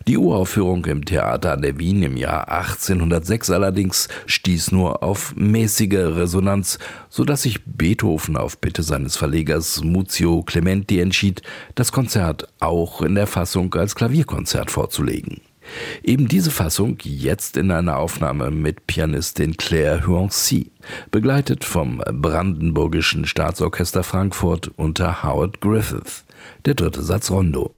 Die Uraufführung im Theater an der Wien im Jahr 1806 allerdings stieß nur auf mäßige Resonanz, sodass sich Beethoven auf Bitte seines Verlegers Muzio Clementi entschied, das Konzert auch in der Fassung als Klavierkonzert vorzulegen. Eben diese Fassung jetzt in einer Aufnahme mit Pianistin Claire Huancy, begleitet vom Brandenburgischen Staatsorchester Frankfurt unter Howard Griffith. Der dritte Satz Rondo.